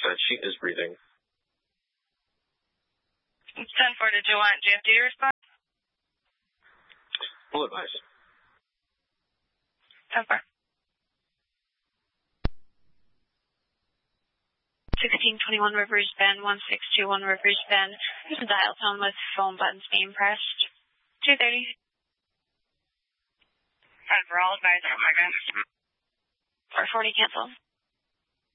She is breathing. 10-4, did you want JFD to respond? Full advice. 10-4. 1621 Rivers Bend, 1621 Rivers Bend. There's a dial tone with phone buttons being pressed. 230. 10-4, all advised. Oh my God. 440 cancel.